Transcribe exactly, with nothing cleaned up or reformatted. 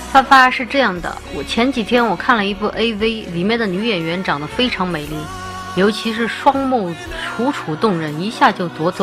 发发是这样的，我前几天我看了一部 A V， 里面的女演员长得非常美丽，尤其是双目楚楚动人，一下就夺走